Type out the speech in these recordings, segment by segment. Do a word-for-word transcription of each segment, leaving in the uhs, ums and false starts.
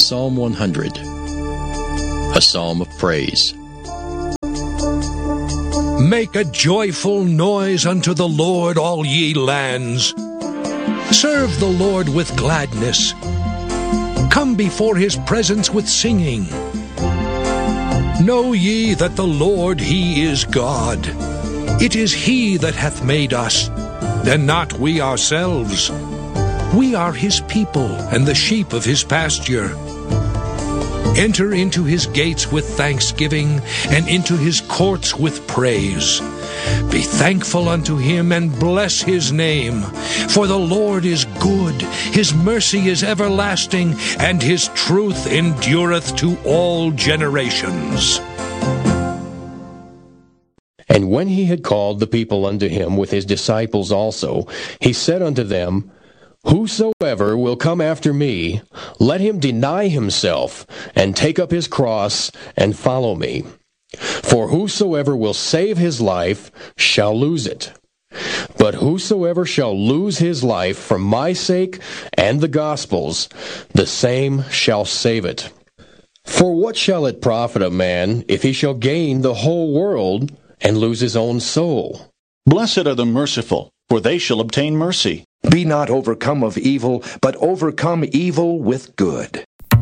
Psalm one hundred, a psalm of praise. Make a joyful noise unto the Lord, all ye lands. Serve the Lord with gladness. Come before his presence with singing. Know ye that the Lord, he is God. It is he that hath made us, and not we ourselves. We are his people, and the sheep of his pasture. Enter into his gates with thanksgiving, and into his courts with praise. Be thankful unto him, and bless his name. For the Lord is good, his mercy is everlasting, and his truth endureth to all generations. And when he had called the people unto him with his disciples also, he said unto them, Whosoever will come after me, let him deny himself, and take up his cross, and follow me. For whosoever will save his life shall lose it. But whosoever shall lose his life for my sake and the gospel's, the same shall save it. For what shall it profit a man if he shall gain the whole world and lose his own soul? Blessed are the merciful, for they shall obtain mercy. Be not overcome of evil, but overcome evil with good.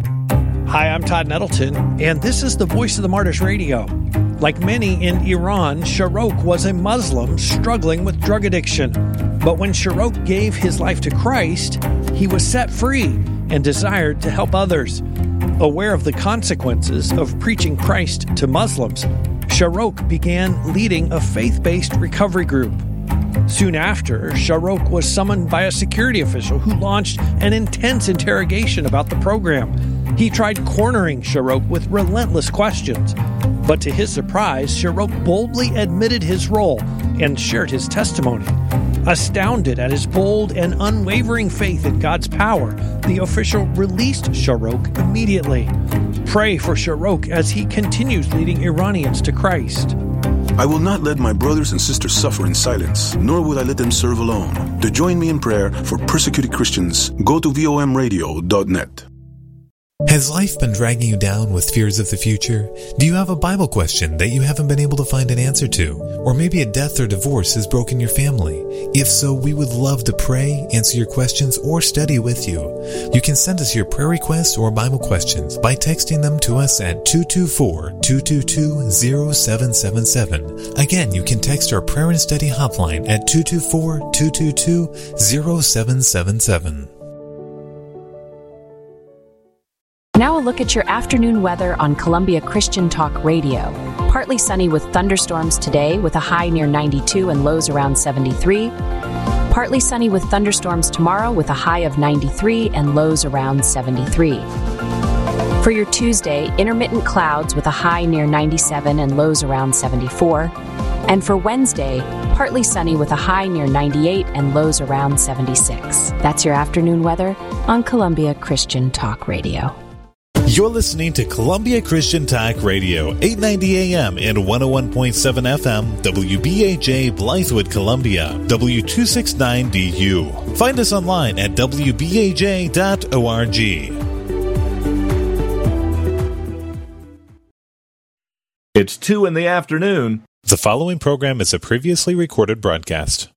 Hi, I'm Todd Nettleton, and this is the Voice of the Martyrs Radio. Like many in Iran, Sharok was a Muslim struggling with drug addiction. But when Sharok gave his life to Christ, he was set free and desired to help others. Aware of the consequences of preaching Christ to Muslims, Sharok began leading a faith-based recovery group. Soon after, Sharok was summoned by a security official who launched an intense interrogation about the program. He tried cornering Sharok with relentless questions, but to his surprise, Sharok boldly admitted his role and shared his testimony. Astounded at his bold and unwavering faith in God's power, the official released Sharok immediately. Pray for Sharok as he continues leading Iranians to Christ. I will not let my brothers and sisters suffer in silence, nor will I let them serve alone. To join me in prayer for persecuted Christians, go to V O M radio dot net. Has life been dragging you down with fears of the future? Do you have a Bible question that you haven't been able to find an answer to? Or maybe a death or divorce has broken your family? If so, we would love to pray, answer your questions, or study with you. You can send us your prayer requests or Bible questions by texting them to us at two two four, two two two, zero seven seven seven. Again, you can text our prayer and study hotline at two two four, two two two, zero seven seven seven. Now a look at your afternoon weather on Columbia Christian Talk Radio. Partly sunny with thunderstorms today with a high near ninety-two and lows around seventy-three. Partly sunny with thunderstorms tomorrow with a high of ninety-three and lows around seventy-three. For your Tuesday, intermittent clouds with a high near ninety-seven and lows around seventy-four. And for Wednesday, partly sunny with a high near ninety-eight and lows around seventy-six. That's your afternoon weather on Columbia Christian Talk Radio. You're listening to Columbia Christian Talk Radio, eight ninety A M and one oh one point seven F M, W B A J, Blythewood, Columbia, W two sixty-nine D U. Find us online at w b a j dot org. It's two in the afternoon. The following program is a previously recorded broadcast.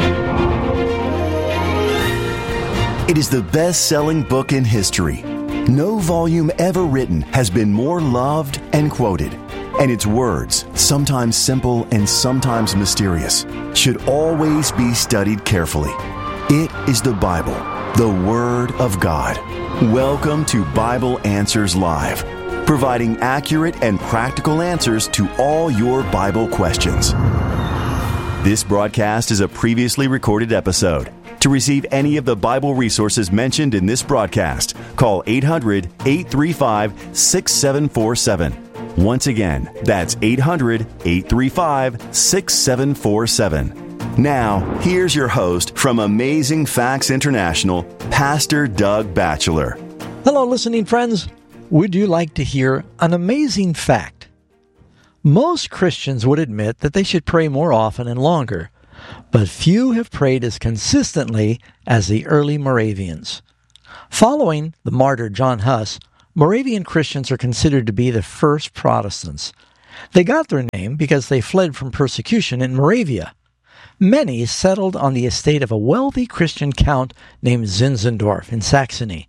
It is the best-selling book in history. No volume ever written has been more loved and quoted, and its words, sometimes simple and sometimes mysterious, should always be studied carefully. It is the Bible, the Word of God. Welcome to Bible Answers Live, providing accurate and practical answers to all your Bible questions. This broadcast is a previously recorded episode. To receive any of the Bible resources mentioned in this broadcast, call eight hundred, eight three five, six seven four seven. Once again, that's eight hundred, eight three five, six seven four seven. Now, here's your host from Amazing Facts International, Pastor Doug Batchelor. Hello, listening friends. Would you like to hear an amazing fact? Most Christians would admit that they should pray more often and longer, but few have prayed as consistently as the early Moravians. Following the martyr John Huss, Moravian Christians are considered to be the first Protestants. They got their name because they fled from persecution in Moravia. Many settled on the estate of a wealthy Christian count named Zinzendorf in Saxony.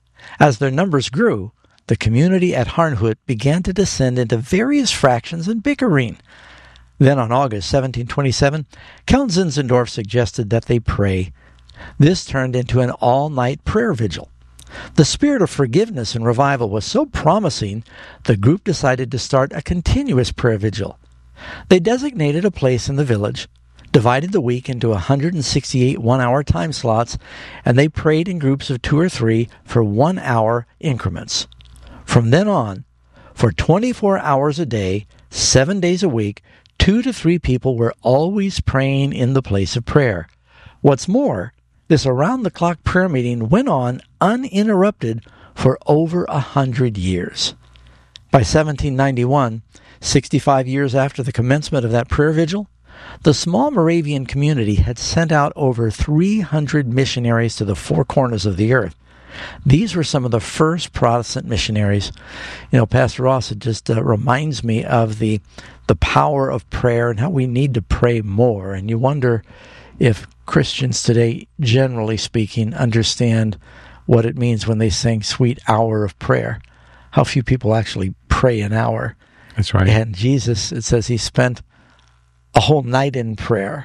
As their numbers grew, the community at Herrnhut began to descend into various fractions and bickering. Then on August seventeen twenty-seven, Count Zinzendorf suggested that they pray. This turned into an all-night prayer vigil. The spirit of forgiveness and revival was so promising, the group decided to start a continuous prayer vigil. They designated a place in the village, divided the week into one hundred sixty-eight one-hour time slots, and they prayed in groups of two or three for one-hour increments. From then on, for twenty-four hours a day, seven days a week, two to three people were always praying in the place of prayer. What's more, this around-the-clock prayer meeting went on uninterrupted for over a hundred years. By seventeen ninety-one, sixty-five years after the commencement of that prayer vigil, the small Moravian community had sent out over three hundred missionaries to the four corners of the earth. These were some of the first Protestant missionaries. You know, Pastor Ross, it just uh, reminds me of the the power of prayer and how we need to pray more. And you wonder if Christians today, generally speaking, understand what it means when they sing Sweet Hour of Prayer. How few people actually pray an hour. That's right. And Jesus, it says he spent a whole night in prayer.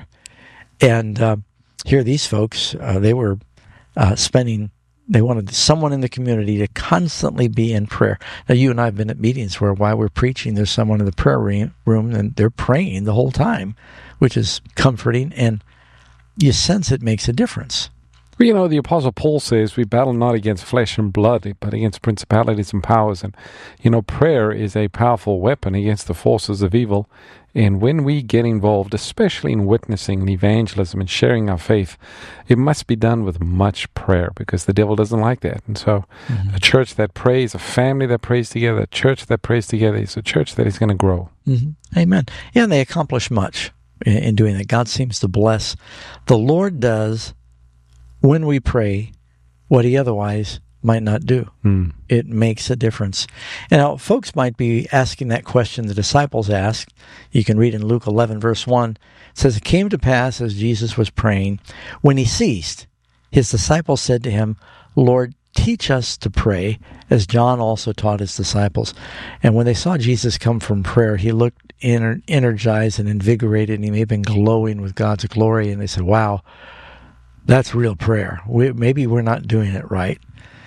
And uh, here these folks, uh, they were uh, spending, they wanted someone in the community to constantly be in prayer. Now, you and I have been at meetings where while we're preaching, there's someone in the prayer room and they're praying the whole time, which is comforting, and you sense it makes a difference. Well, you know, the Apostle Paul says we battle not against flesh and blood, but against principalities and powers. And, you know, prayer is a powerful weapon against the forces of evil. And when we get involved, especially in witnessing and evangelism and sharing our faith, it must be done with much prayer because the devil doesn't like that. And so mm-hmm. a church that prays, a family that prays together, a church that prays together is a church that is going to grow. Mm-hmm. Amen. Yeah, and they accomplish much in, in doing that. God seems to bless. The Lord does, when we pray, what he otherwise might not do. Mm. It makes a difference. And now, folks might be asking that question the disciples asked. You can read in Luke eleven, verse one. It says, "It came to pass as Jesus was praying, when he ceased, his disciples said to him, Lord, teach us to pray, as John also taught his disciples." And when they saw Jesus come from prayer, he looked ener- energized and invigorated, and he may have been glowing with God's glory. And they said, wow, that's real prayer. We, maybe we're not doing it right.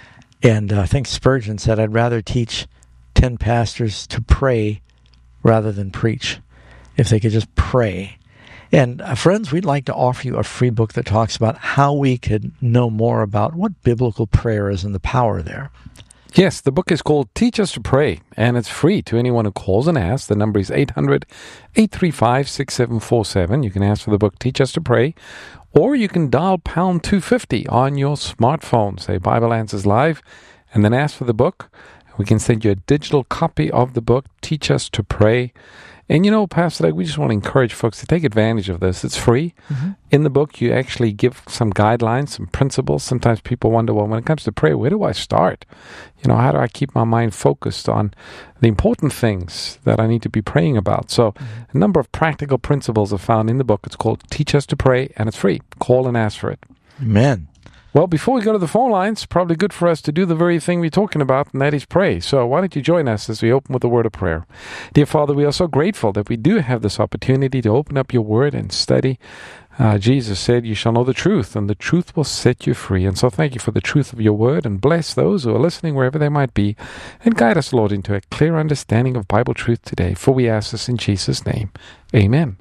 And uh, I think Spurgeon said, I'd rather teach ten pastors to pray rather than preach, if they could just pray. And uh, friends, we'd like to offer you a free book that talks about how we could know more about what biblical prayer is and the power there. Yes, the book is called Teach Us to Pray, and it's free to anyone who calls and asks. The number is eight hundred, eight three five, six seven four seven. You can ask for the book Teach Us to Pray, or you can dial pound two fifty on your smartphone, say Bible Answers Live, and then ask for the book. We can send you a digital copy of the book, Teach Us to Pray. And you know, Pastor Doug, we just want to encourage folks to take advantage of this. It's free. Mm-hmm. In the book, you actually give some guidelines, some principles. Sometimes people wonder, well, when it comes to prayer, where do I start? You know, how do I keep my mind focused on the important things that I need to be praying about? So mm-hmm. a number of practical principles are found in the book. It's called Teach Us to Pray, and it's free. Call and ask for it. Amen. Well, before we go to the phone lines, probably good for us to do the very thing we're talking about, and that is pray. So why don't you join us as we open with a word of prayer? Dear Father, we are so grateful that we do have this opportunity to open up your word and study. Uh, Jesus said, you shall know the truth, and the truth will set you free. And so thank you for the truth of your word, and bless those who are listening wherever they might be, and guide us, Lord, into a clear understanding of Bible truth today. For we ask this in Jesus' name. Amen.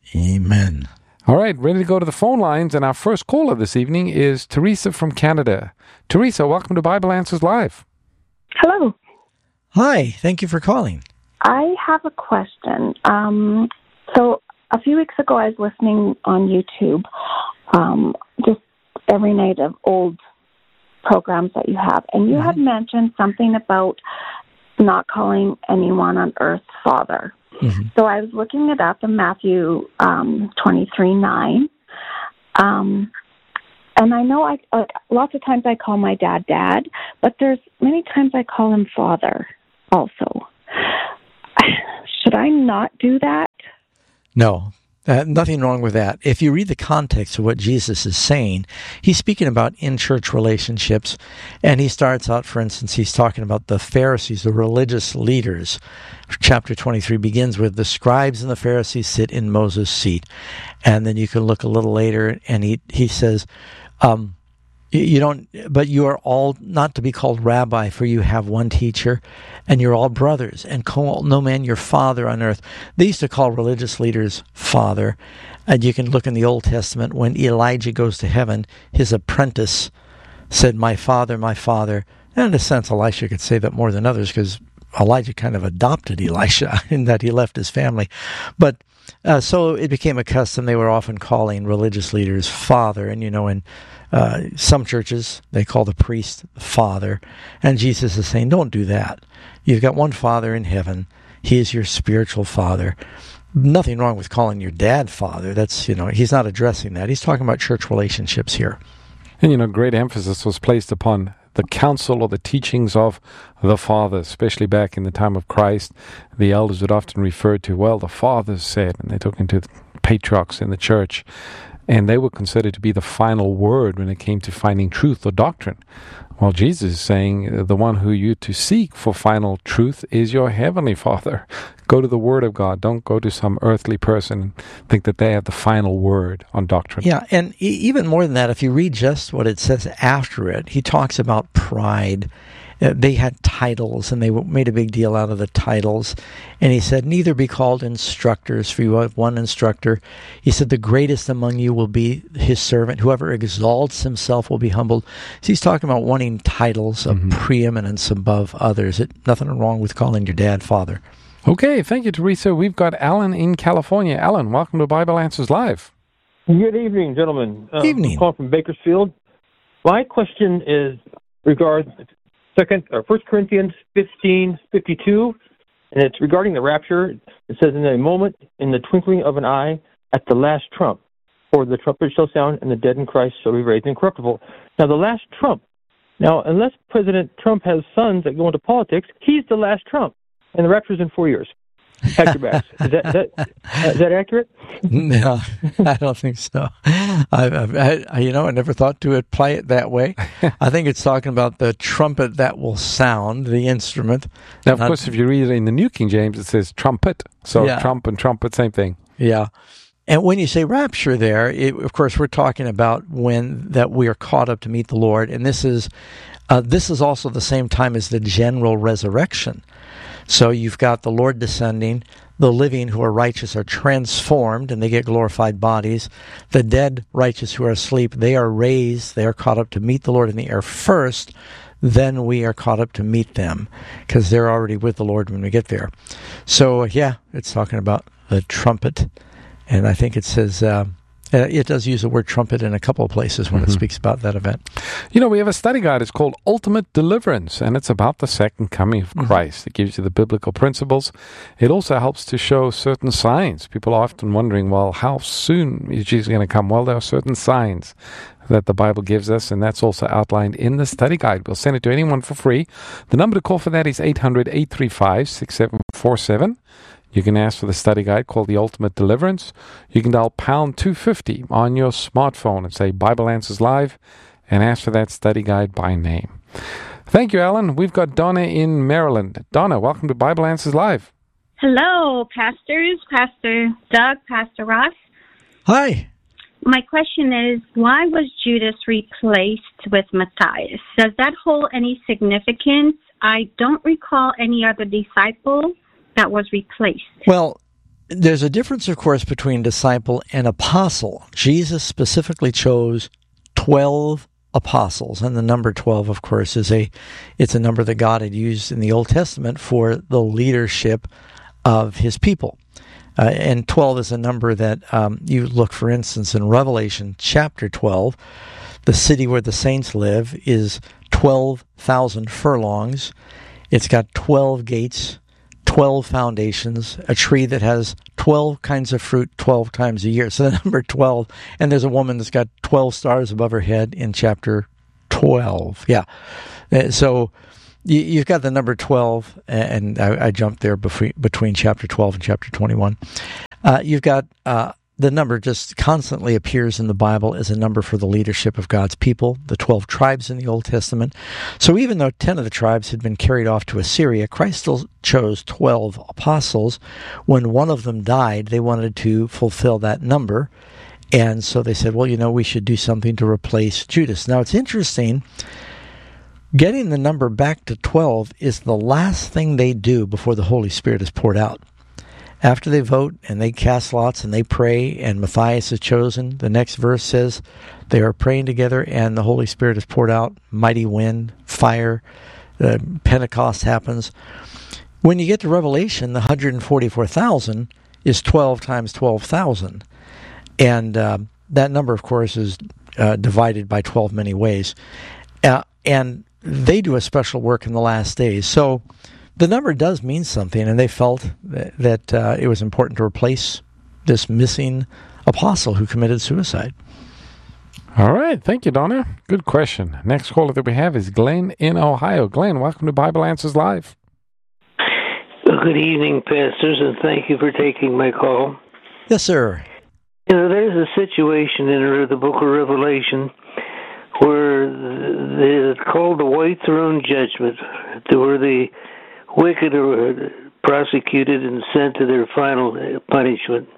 Amen. All right, ready to go to the phone lines, and our first caller this evening is Teresa from Canada. Teresa, welcome to Bible Answers Live. Hello. Hi, thank you for calling. I have a question. Um, so a few weeks ago, I was listening on YouTube, um, just every night of old programs that you have, and you mm-hmm. had mentioned something about not calling anyone on earth Father. Mm-hmm. So I was looking it up in Matthew um, twenty-three nine. Um, and I know I uh, lots of times I call my dad Dad, but there's many times I call him Father also. Should I not do that? No. Uh, nothing wrong with that. If you read the context of what Jesus is saying, he's speaking about in-church relationships, and he starts out, for instance, he's talking about the Pharisees, the religious leaders. Chapter twenty-three begins with, the scribes and the Pharisees sit in Moses' seat. And then you can look a little later, and he, he says, um, you don't, but you are all not to be called rabbi, for you have one teacher, and you're all brothers, and call no man your father on earth. They used to call religious leaders father, and you can look in the Old Testament when Elijah goes to heaven, his apprentice said, my father, my father. And in a sense, Elisha could say that more than others, because Elijah kind of adopted Elisha in that he left his family. But uh, so it became a custom. They were often calling religious leaders father, and you know, in Uh, some churches, they call the priest father, and Jesus is saying, don't do that. You've got one Father in heaven. He is your spiritual father. Nothing wrong with calling your dad father. That's, you know, he's not addressing that. He's talking about church relationships here. And, you know, great emphasis was placed upon the counsel or the teachings of the Father, especially back in the time of Christ. The elders would often refer to, well, the fathers said, and they're talking to the patriarchs in the church. And they were considered to be the final word when it came to finding truth or doctrine. While Jesus is saying the one who you to seek for final truth is your heavenly Father. Go to the Word of God. Don't go to some earthly person and think that they have the final word on doctrine. Yeah, and e- even more than that, if you read just what it says after it, he talks about pride. Uh, they had titles, and they w- made a big deal out of the titles. And he said, neither be called instructors, for you have one instructor. He said, the greatest among you will be his servant. Whoever exalts himself will be humbled. So he's talking about wanting titles of mm-hmm. preeminence above others. It, nothing wrong with calling your dad father. Okay, thank you, Teresa. We've got Alan in California. Alan, welcome to Bible Answers Live. Good evening, gentlemen. Uh, evening. I'm calling from Bakersfield. My question is regarding Second or First Corinthians fifteen fifty-two, and it's regarding the rapture. It says, "In a moment, in the twinkling of an eye, at the last trump, for the trumpet shall sound, and the dead in Christ shall be raised incorruptible." Now, the last trump. Now, unless President Trump has sons that go into politics, he's the last trump, and the rapture is in four years. Pack your bags. Is that, is that, uh, is that accurate? No, I don't think so. I, I, I, you know, I never thought to apply it that way. I think it's talking about the trumpet that will sound, the instrument. Now, of Not, course, if you read it in the New King James, it says trumpet. So yeah. Trump and trumpet, same thing. Yeah. And when you say rapture there, it, of course, we're talking about when that we are caught up to meet the Lord. And this is, uh, this is also the same time as the general resurrection. So you've got the Lord descending, the living who are righteous are transformed and they get glorified bodies. The dead righteous who are asleep, they are raised, they are caught up to meet the Lord in the air first, then we are caught up to meet them because they're already with the Lord when we get there. So yeah, it's talking about the trumpet, and I think it says... Uh, Uh, it does use the word trumpet in a couple of places when mm-hmm. it speaks about that event. You know, we have a study guide. It's called Ultimate Deliverance, and it's about the second coming of Christ. Mm-hmm. It gives you the biblical principles. It also helps to show certain signs. People are often wondering, well, how soon is Jesus going to come? Well, there are certain signs that the Bible gives us, and that's also outlined in the study guide. We'll send it to anyone for free. The number to call for that is eight hundred, eight three five, six seven four seven. You can ask for the study guide called The Ultimate Deliverance. You can dial pound two fifty on your smartphone and say Bible Answers Live and ask for that study guide by name. Thank you, Alan. We've got Donna in Maryland. Donna, welcome to Bible Answers Live. Hello, pastors, Pastor Doug, Pastor Ross. Hi. My question is, why was Judas replaced with Matthias? Does that hold any significance? I don't recall any other disciple that was replaced. Well, there's a difference, of course, between disciple and apostle. Jesus specifically chose twelve apostles, and the number twelve, of course, is a it's a number that God had used in the Old Testament for the leadership of his people. Uh, and twelve is a number that um, you look, for instance, in Revelation chapter twelve, the city where the saints live is twelve thousand furlongs. It's got twelve gates, twelve foundations, a tree that has twelve kinds of fruit twelve times a year. So the number twelve, and there's a woman that's got twelve stars above her head in chapter twelve. Yeah. So you, you've got the number twelve, and I, I jumped there between, between chapter twelve and chapter twenty-one. Uh, you've got uh, the number just constantly appears in the Bible as a number for the leadership of God's people, the twelve tribes in the Old Testament. So even though ten of the tribes had been carried off to Assyria, Christ still chose twelve apostles. When one of them died, they wanted to fulfill that number. And so they said, well, you know, we should do something to replace Judas. Now, it's interesting. Getting the number back to twelve is the last thing they do before the Holy Spirit is poured out. After they vote and they cast lots and they pray and Matthias is chosen, the next verse says they are praying together and the Holy Spirit is poured out, mighty wind, fire, uh, Pentecost happens. When you get to Revelation, the one hundred forty-four thousand is twelve times twelve thousand. And uh, that number, of course, is uh, divided by twelve many ways. Uh, and they do a special work in the last days. So the number does mean something, and they felt that, that uh, it was important to replace this missing apostle who committed suicide. All right. Thank you, Donna. Good question. Next caller that we have is Glenn in Ohio. Glenn, welcome to Bible Answers Live. Good evening, pastors, and thank you for taking my call. Yes, sir. You know, there's a situation in the book of Revelation where it's called the white throne judgment, where the wicked are prosecuted and sent to their final punishment.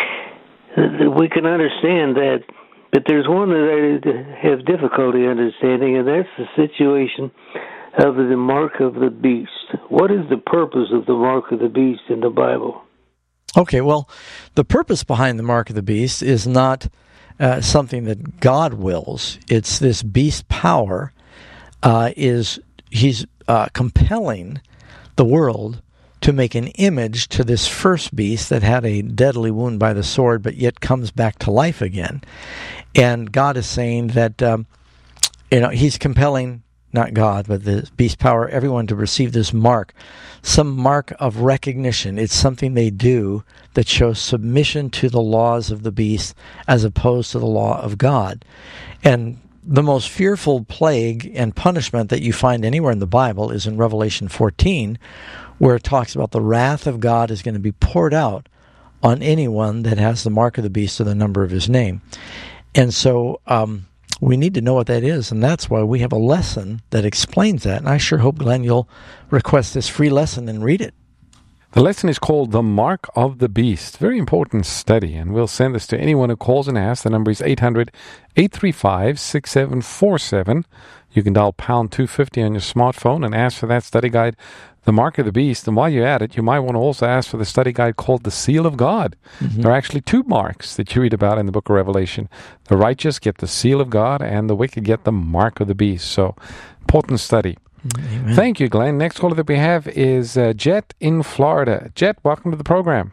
We can understand that, but there's one that I have difficulty understanding, and that's the situation of the mark of the beast. What is the purpose of the mark of the beast in the Bible? Okay, well, the purpose behind the mark of the beast is not uh, something that God wills. It's this beast power uh, is he's uh, compelling the world to make an image to this first beast that had a deadly wound by the sword, but yet comes back to life again. And God is saying that um, you know he's compelling, not God, but the beast power, everyone to receive this mark, some mark of recognition. It's something they do that shows submission to the laws of the beast as opposed to the law of God. And the most fearful plague and punishment that you find anywhere in the Bible is in Revelation fourteen, where it talks about the wrath of God is going to be poured out on anyone that has the mark of the beast or the number of his name. And so um, we need to know what that is, and that's why we have a lesson that explains that. And I sure hope, Glenn, you'll request this free lesson and read it. The lesson is called The Mark of the Beast. Very important study, and we'll send this to anyone who calls and asks. The number is eight hundred, eight three five, six seven four seven. You can dial pound two fifty on your smartphone and ask for that study guide, The Mark of the Beast. And while you're at it, you might want to also ask for the study guide called The Seal of God. Mm-hmm. There are actually two marks that you read about in the book of Revelation. The righteous get the seal of God, and the wicked get the mark of the beast. So, important study. Amen. Thank you, Glenn. Next caller that we have is uh, Jet in Florida. Jet, welcome to the program.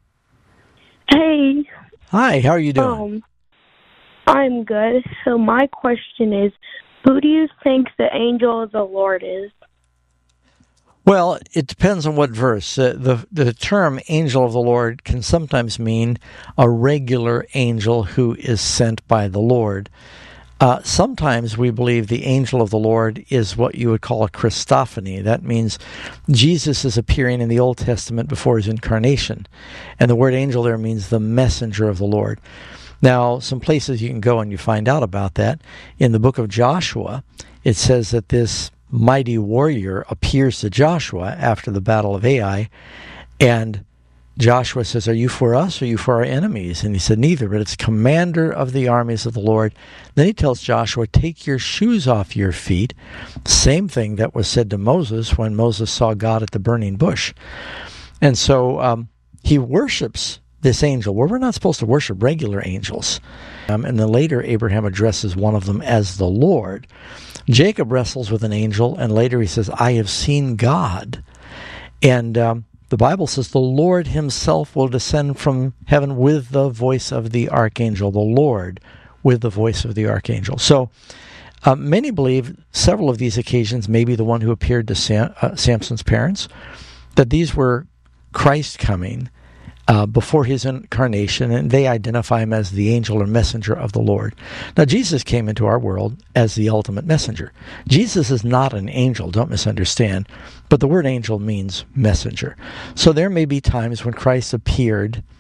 Hey. Hi, how are you doing? Um, I'm good. So my question is, who do you think the angel of the Lord is? Well, it depends on what verse. Uh, the the term angel of the Lord can sometimes mean a regular angel who is sent by the Lord. Uh, sometimes we believe the angel of the Lord is what you would call a Christophany. That means Jesus is appearing in the Old Testament before his incarnation. And the word angel there means the messenger of the Lord. Now, some places you can go and you find out about that. In the book of Joshua, it says that this mighty warrior appears to Joshua after the battle of Ai, and Joshua says, "Are you for us or are you for our enemies?" And he said, "Neither, but it's commander of the armies of the Lord." Then he tells Joshua, "Take your shoes off your feet." Same thing that was said to Moses when Moses saw God at the burning bush. And so um, he worships this angel, where we're not supposed to worship regular angels. Um, and then later Abraham addresses one of them as the Lord. Jacob wrestles with an angel, and later he says, "I have seen God." And um, the Bible says the Lord himself will descend from heaven with the voice of the archangel, the Lord with the voice of the archangel. So uh, many believe several of these occasions may be the one who appeared to Sam, uh, Samson's parents. that these were Christ coming uh, before his incarnation, and they identify him as the angel or messenger of the Lord. Now, Jesus came into our world as the ultimate messenger. Jesus is not an angel, don't misunderstand, but the word angel means messenger. So there may be times when Christ appeared